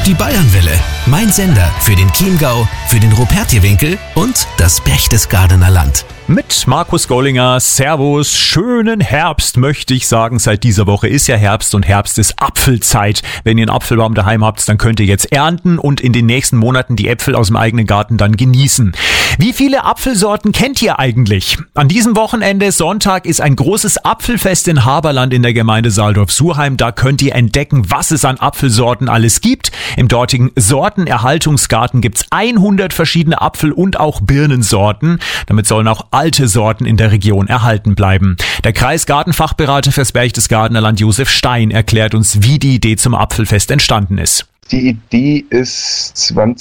Die Bayernwelle, mein Sender für den Chiemgau, für den Rupertiewinkel und das Berchtesgadener Land. Mit Markus Gollinger, Servus, schönen Herbst möchte ich sagen. Seit dieser Woche ist ja Herbst und Herbst ist Apfelzeit. Wenn ihr einen Apfelbaum daheim habt, dann könnt ihr jetzt ernten und in den nächsten Monaten die Äpfel aus dem eigenen Garten dann genießen. Wie viele Apfelsorten kennt ihr eigentlich? An diesem Wochenende, Sonntag, ist ein großes Apfelfest in Haberland in der Gemeinde Saldorf-Surheim. Da könnt ihr entdecken, was es an Apfelsorten alles gibt. Im dortigen Sortenerhaltungsgarten gibt's 100 verschiedene Apfel- und auch Birnensorten. Damit sollen auch alte Sorten in der Region erhalten bleiben. Der Kreisgartenfachberater fürs Berchtesgadener Land Josef Stein erklärt uns, wie die Idee zum Apfelfest entstanden ist. Die Idee ist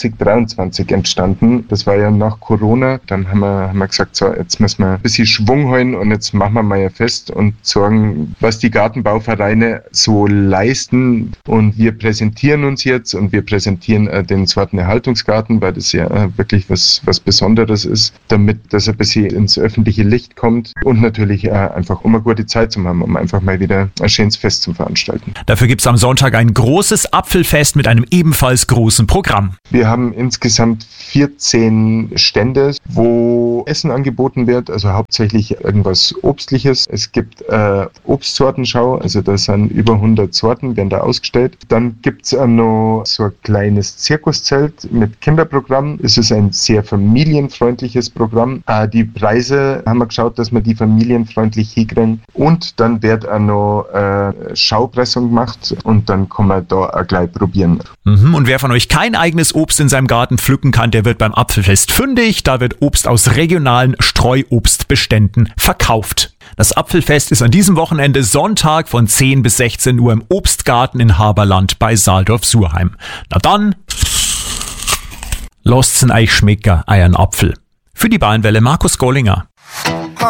2023 entstanden. Das war ja nach Corona. Dann haben wir gesagt, so, jetzt müssen wir ein bisschen Schwung holen und jetzt machen wir mal ein Fest und sagen, was die Gartenbauvereine so leisten. Und wir präsentieren uns jetzt und wir präsentieren den Sortenerhaltungsgarten, weil das ja wirklich was Besonderes ist, damit das ein bisschen ins öffentliche Licht kommt und natürlich einfach um eine gute Zeit zu haben, um einfach mal wieder ein schönes Fest zu veranstalten. Dafür gibt's am Sonntag ein großes Apfelfest mit einem ebenfalls großen Programm. Wir haben insgesamt 14 Stände, wo Essen angeboten wird, also hauptsächlich irgendwas Obstliches. Es gibt Obstsortenschau, also da sind über 100 Sorten, werden da ausgestellt. Dann gibt es noch so ein kleines Zirkuszelt mit Kinderprogramm. Es ist ein sehr familienfreundliches Programm. Die Preise haben wir geschaut, dass wir die familienfreundlich hinkriegen. Und dann wird auch noch Schaupressung gemacht und dann kann man da auch gleich probieren. Und wer von euch kein eigenes Obst in seinem Garten pflücken kann, der wird beim Apfelfest fündig. Da wird Obst aus regionalen Streuobstbeständen verkauft. Das Apfelfest ist an diesem Wochenende Sonntag von 10 bis 16 Uhr im Obstgarten in Haberland bei Saldorf-Surheim. Na dann, lasst's euch schmecken, euren Apfel. Für die Bayernwelle Markus Gollinger.